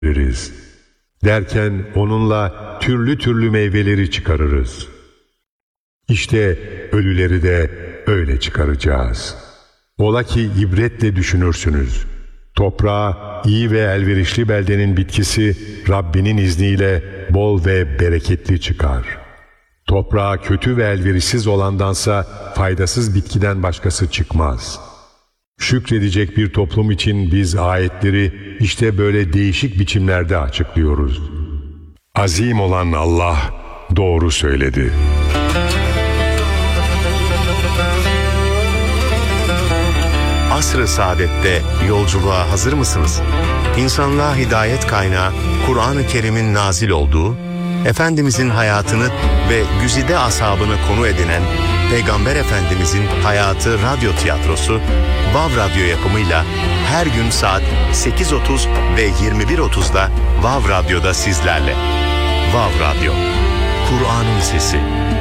veririz. Derken onunla türlü türlü meyveleri çıkarırız. İşte ölüleri de öyle çıkaracağız. Ola ki ibretle düşünürsünüz. Toprağa iyi ve elverişli beldenin bitkisi Rabbinin izniyle bol ve bereketli çıkar. Toprağa kötü ve elverişsiz olandansa faydasız bitkiden başkası çıkmaz. Şükredecek bir toplum için biz ayetleri işte böyle değişik biçimlerde açıklıyoruz. Azim olan Allah doğru söyledi. Asr-ı Saadet'te yolculuğa hazır mısınız? İnsanlığa hidayet kaynağı Kur'an-ı Kerim'in nazil olduğu, Efendimizin hayatını ve güzide ashabını konu edinen Peygamber Efendimizin hayatı radyo tiyatrosu Vav Radyo yapımıyla her gün saat 8.30 ve 21.30'da Vav Radyo'da sizlerle. Vav Radyo, Kur'an'ın sesi.